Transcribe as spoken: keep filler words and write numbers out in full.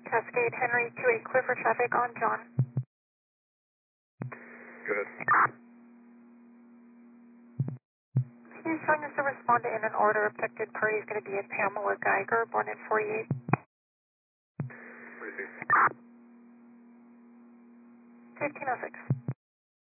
Cascade Henry two eight, clear for traffic on John. Go ahead. He's showing us to respond to in an order. Affected party is going to be a Pamela Geiger, born in forty-eight. Where is he? fifteen oh six.